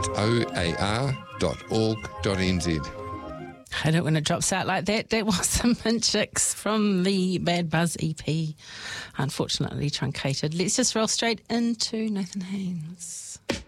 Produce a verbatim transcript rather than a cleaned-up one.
at o a r dot org dot n z. I don't when it drops out like that. That was some Minchicks from the Bad Buzz E P, unfortunately truncated. Let's just roll straight into Nathan Haynes.